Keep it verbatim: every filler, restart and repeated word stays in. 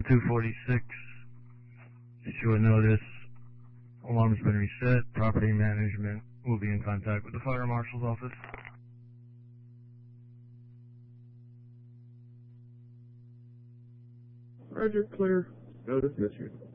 two forty-six. Issue a notice. Alarm's been reset. Property management will be in contact with the fire marshal's office. Roger, clear. Notice issued.